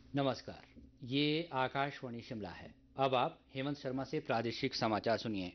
नमस्कार। ये आकाशवाणी शिमला है। अब आप हेमंत शर्मा से प्रादेशिक समाचार सुनिए।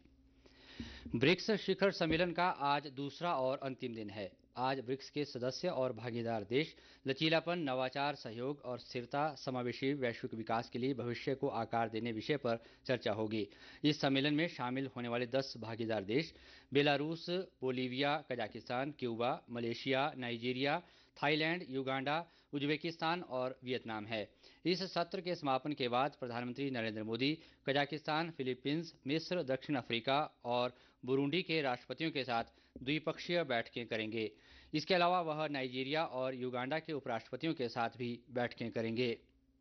ब्रिक्स शिखर सम्मेलन का आज दूसरा और अंतिम दिन है। आज ब्रिक्स के सदस्य और भागीदार देश लचीलापन, नवाचार, सहयोग और स्थिरता, समावेशी वैश्विक विकास के लिए भविष्य को आकार देने विषय पर चर्चा होगी। इस सम्मेलन में शामिल होने वाले 10 भागीदार देश Belarus, Bolivia, Kazakhstan, Cuba, Malaysia, Nigeria, Thailand, Uganda, Uzbekistan और वियतनाम है। इस सत्र के समापन के बाद प्रधानमंत्री नरेंद्र मोदी कजाकिस्तान, फिलीपींस, मिस्र, दक्षिण अफ्रीका और बुरुंडी के राष्ट्रपतियों के साथ द्विपक्षीय बैठकें करेंगे। इसके अलावा वह नाइजीरिया और युगांडा के उपराष्ट्रपतियों के साथ भी बैठकें करेंगे।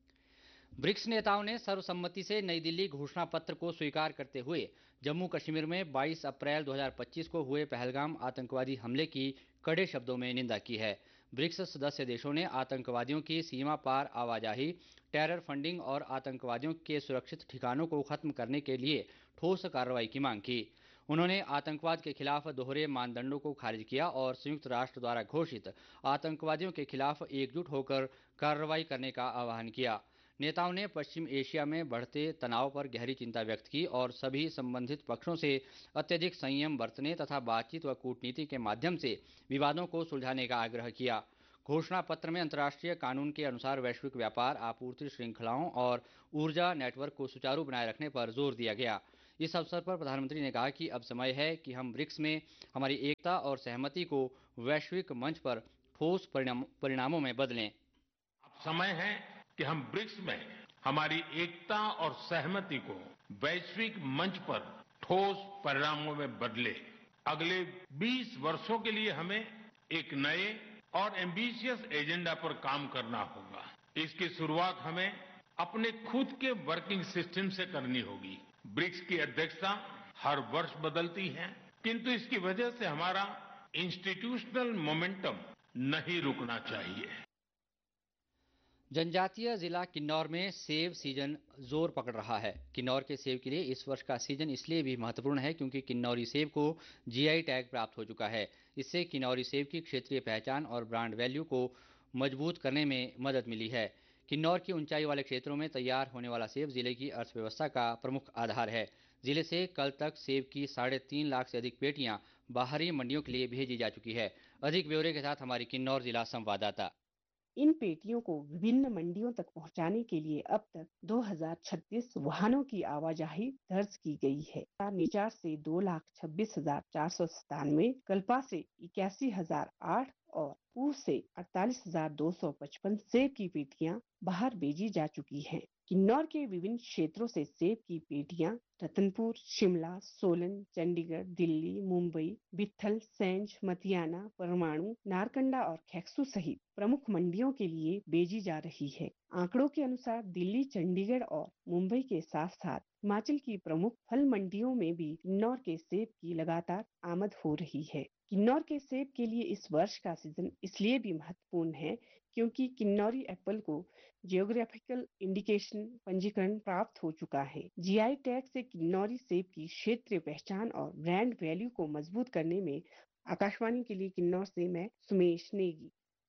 ब्रिक्स नेताओं ने सर्वसम्मति से नई दिल्ली घोषणा पत्र को स्वीकार करते हुए जम्मू कश्मीर में 22 अप्रैल 2025 को हुए पहलगाम आतंकवादी हमले की कड़े शब्दों में निंदा की है। ब्रिक्स सदस्य देशों ने आतंकवादियों की सीमा पार आवाजाही, टेरर फंडिंग और आतंकवादियों के सुरक्षित ठिकानों को खत्म करने के लिए ठोस कार्रवाई की मांग की। उन्होंने आतंकवाद के खिलाफ दोहरे मानदंडों को खारिज किया और संयुक्त राष्ट्र द्वारा घोषित आतंकवादियों के खिलाफ एकजुट होकर कार्रवाई करने का आह्वान किया। नेताओं ने पश्चिम एशिया में बढ़ते तनाव पर गहरी चिंता व्यक्त की और सभी संबंधित पक्षों से अत्यधिक संयम बरतने तथा बातचीत व कूटनीति के माध्यम से विवादों को सुलझाने का आग्रह किया। घोषणा पत्र में अंतर्राष्ट्रीय कानून के अनुसार वैश्विक व्यापार, आपूर्ति श्रृंखलाओं और ऊर्जा नेटवर्क को सुचारू बनाए रखने पर जोर दिया गया। इस अवसर पर प्रधानमंत्री ने कहा कि अब समय है कि हम ब्रिक्स में हमारी एकता और सहमति को वैश्विक मंच पर ठोस परिणामों में बदलें। अब समय है कि हम ब्रिक्स में हमारी एकता और सहमति को वैश्विक मंच पर ठोस परिणामों में बदले। अगले 20 वर्षों के लिए हमें एक नए और एम्बिशियस एजेंडा पर काम करना होगा। इसकी शुरुआत हमें अपने खुद के वर्किंग सिस्टम से करनी होगी। ब्रिक्स की अध्यक्षता हर वर्ष बदलती है, किंतु इसकी वजह से हमारा इंस्टीट्यूशनल मोमेंटम नहीं रुकना चाहिए। जनजातीय जिला किन्नौर में सेब सीजन जोर पकड़ रहा है। किन्नौर के सेब के लिए इस वर्ष का सीजन इसलिए भी महत्वपूर्ण है क्योंकि किन्नौरी सेब को जीआई टैग प्राप्त हो चुका है। इससे किन्नौरी सेब की क्षेत्रीय पहचान और ब्रांड वैल्यू को मजबूत करने में मदद मिली है। किन्नौर की ऊंचाई वाले क्षेत्रों में तैयार होने वाला सेब जिले की अर्थव्यवस्था का प्रमुख आधार है। जिले से कल तक सेब की 3.5 लाख से अधिक पेटियां बाहरी मंडियों के लिए भेजी जा चुकी है। अधिक ब्यौरे के साथ हमारी किन्नौर जिला संवाददाता। इन पेटियों को विभिन्न मंडियों तक पहुंचाने के लिए अब तक 2036 वाहनों की आवाजाही दर्ज की गई है। निचार से 2,26,497, कल्पा से 81,008 और पूह से 48,255 सेब की पेटियां बाहर भेजी जा चुकी हैं। किन्नौर के विभिन्न क्षेत्रों से सेब की पेटियां रतनपुर, शिमला, सोलन, चंडीगढ़, दिल्ली, मुंबई, बिट्ठल, सेंज, मतियाना, परमाणु, नारकंडा और खैक्सू सहित प्रमुख मंडियों के लिए भेजी जा रही है। आंकड़ों के अनुसार दिल्ली, चंडीगढ़ और मुंबई के साथ साथ हिमाचल की प्रमुख फल मंडियों में भी किन्नौर के सेब की लगातार आमद हो रही है। किन्नौर के सेब के लिए इस वर्ष का सीजन इसलिए भी महत्वपूर्ण है क्योंकि किन्नौरी एप्पल को जियोग्राफिकल इंडिकेशन पंजीकरण प्राप्त हो चुका है। जीआई टैग से किन्नौरी सेब की क्षेत्रीय पहचान और ब्रांड वैल्यू को मजबूत करने में आकाशवाणी के लिए किन्नौर से मैं सुमेश नेगी।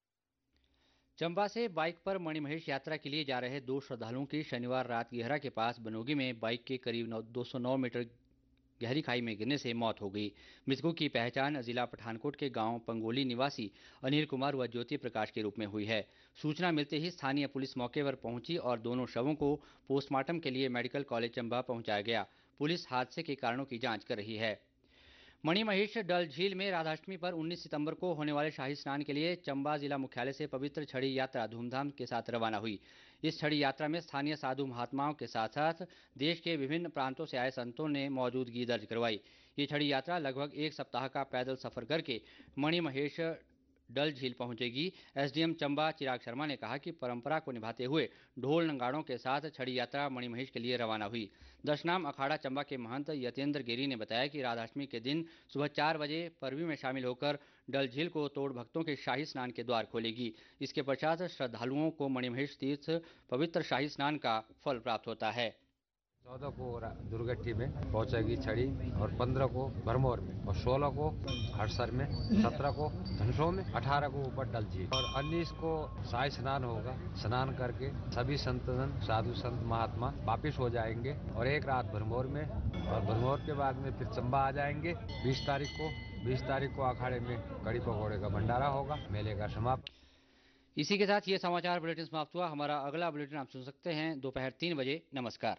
चंबा से बाइक पर मणिमहेश यात्रा के लिए जा रहे दो श्रद्धालुओं की शनिवार रात गेहरा के पास बनोगी में बाइक के करीब 209 मीटर गहरी खाई में गिरने से मौत हो गई। मृतकों की पहचान जिला पठानकोट के गांव पंगोली निवासी अनिल कुमार व ज्योति प्रकाश के रूप में हुई है। सूचना मिलते ही स्थानीय पुलिस मौके पर पहुंची और दोनों शवों को पोस्टमार्टम के लिए मेडिकल कॉलेज चंबा पहुंचाया गया। पुलिस हादसे के कारणों की जांच कर रही है। मणिमहेश डल झील में राधाष्टमी पर 19 सितंबर को होने वाले शाही स्नान के लिए चंबा जिला मुख्यालय से पवित्र छड़ी यात्रा धूमधाम के साथ रवाना हुई। इस छड़ी यात्रा में स्थानीय साधु महात्माओं के साथ साथ देश के विभिन्न प्रांतों से आए संतों ने मौजूदगी दर्ज करवाई। ये छड़ी यात्रा लगभग एक सप्ताह का पैदल सफर करके मणिमहेश डल झील पहुंचेगी। एसडीएम चंबा चिराग शर्मा ने कहा कि परंपरा को निभाते हुए ढोल नगाड़ों के साथ छड़ी यात्रा मणिमहेश के लिए रवाना हुई। दशनाम अखाड़ा चंबा के महंत यतेंद्र गिरी ने बताया कि राधाष्टमी के दिन सुबह 4 बजे परवी में शामिल होकर डल झील को तोड़ भक्तों के शाही स्नान के द्वार खोलेगी। इसके पश्चात श्रद्धालुओं को मणिमहेश तीर्थ पवित्र शाही स्नान का फल प्राप्त होता है। 14 को दुर्गट्टी में पहुंचेगी छड़ी और 15 को भरमौर में और 16 को हड़सर में, 17 को धनुषों में, 18 को ऊपर डल झील और 19 को शाही स्नान होगा। स्नान करके सभी संतजन साधु संत महात्मा वापिस हो जाएंगे और एक रात भरमौर में और भरमौर के बाद में फिर चंबा आ जाएंगे। 20 तारीख को अखाड़े में कड़ी पकौड़े का भंडारा होगा। मेले का समापन। इसी के साथ ये समाचार बुलेटिन समाप्त हुआ। हमारा अगला बुलेटिन आप सुन सकते हैं दोपहर 3 बजे। नमस्कार।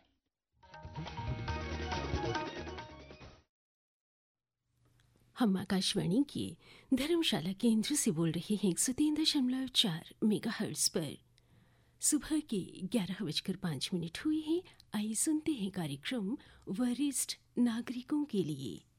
हम आकाशवाणी के धर्मशाला केंद्र से बोल रहे हैं 103.4 मेगाहर्ट्ज पर। सुबह के 11:05 हुए हैं। आइए सुनते हैं कार्यक्रम वरिष्ठ नागरिकों के लिए।